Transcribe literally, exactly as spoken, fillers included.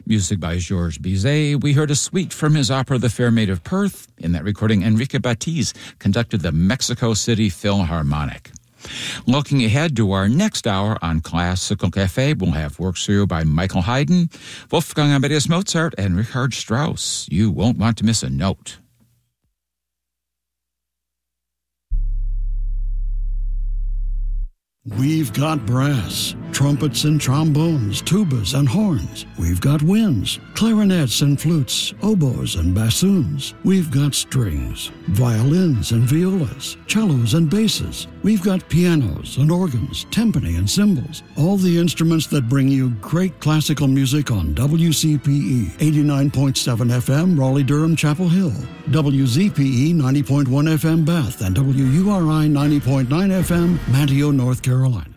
Music by Georges Bizet. We heard a suite from his opera The Fair Maid of Perth. In that recording, Enrique Batiz conducted the Mexico City Philharmonic. Looking ahead to our next hour on Classical Cafe, we'll have works for you by Michael Haydn, Wolfgang Amadeus Mozart, and Richard Strauss. You won't want to miss a note. We've got brass, trumpets and trombones, tubas and horns. We've got winds, clarinets and flutes, oboes and bassoons. We've got strings, violins and violas, cellos and basses. We've got pianos and organs, timpani and cymbals. All the instruments that bring you great classical music on W C P E eighty-nine point seven F M, Raleigh-Durham, Chapel Hill, W Z P E ninety point one F M, Bath, and W U R I ninety point nine F M, Manteo, North Carolina.